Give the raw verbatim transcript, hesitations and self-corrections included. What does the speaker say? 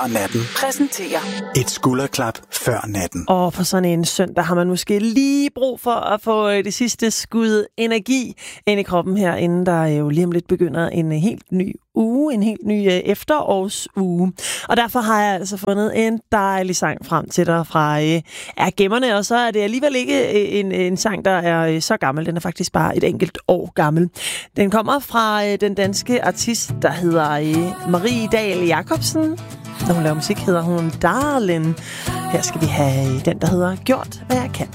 og natten præsenterer et skulderklap før natten. Og på sådan en søndag har man måske lige brug for at få det sidste skud energi ind i kroppen her, inden der jo lige om lidt begynder en helt ny uge, en helt ny efterårsuge. Og derfor har jeg altså fundet en dejlig sang frem til dig fra øh, gemmerne, og så er det alligevel ikke en, en sang, der er så gammel. Den er faktisk bare et enkelt år gammel. Den kommer fra øh, den danske artist, der hedder øh, Marie Dahl Jacobsen. Når hun laver musik, hedder hun Darlin. Her skal vi have den, der hedder Gjort, hvad jeg kan.